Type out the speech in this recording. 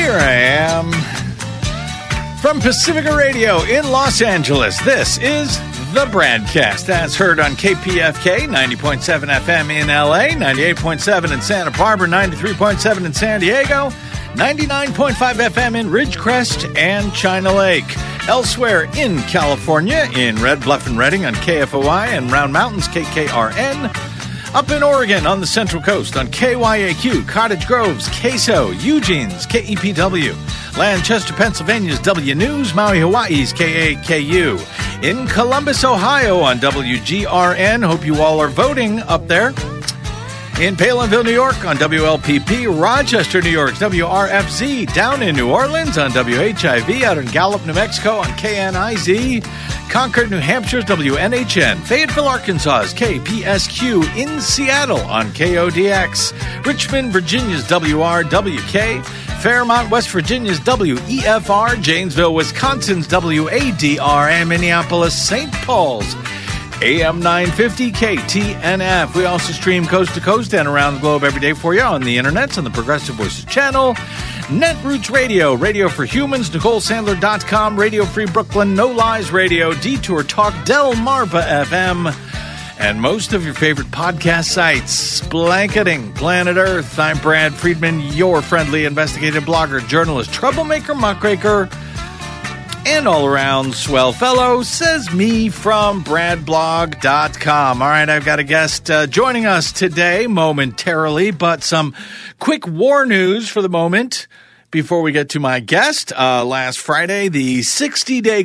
Here I am from Pacifica Radio in Los Angeles. This is the BradCast, as heard on KPFK 90.7 FM in LA, 98.7 in Santa Barbara, 93.7 in San Diego, 99.5 FM in Ridgecrest and China Lake. Elsewhere in California, in Red Bluff and Redding on KFOI and Round Mountains KKRN. Up in Oregon on the Central Coast on KYAQ, Cottage Grove's KSO, Eugene's KEPW, Lancaster, Pennsylvania's W News, Maui, Hawaii's KAKU. In Columbus, Ohio on WGRN. Hope you all are voting up there. In Palinville, New York on WLPP, Rochester, New York's WRFZ, down in New Orleans on WHIV, out in Gallup, New Mexico on KNIZ, Concord, New Hampshire's WNHN, Fayetteville, Arkansas's KPSQ, in Seattle on KODX, Richmond, Virginia's WRWK, Fairmont, West Virginia's WEFR, Janesville, Wisconsin's WADR, and Minneapolis, St. Paul's AM 950 KTNF. We also stream coast to coast and around the globe every day for you on the internet on the Progressive Voices channel, Netroots Radio, Radio for Humans, NicoleSandler.com, Radio Free Brooklyn, No Lies Radio, Detour Talk, Delmarva FM, and most of your favorite podcast sites. Blanketing Planet Earth. I'm Brad Friedman, your friendly investigative blogger, journalist, troublemaker, muckraker, and all-around swell fellow, says me from bradblog.com. All right, I've got a guest joining us today momentarily, but some quick war news for the moment before we get to my guest. Last Friday, the 60-day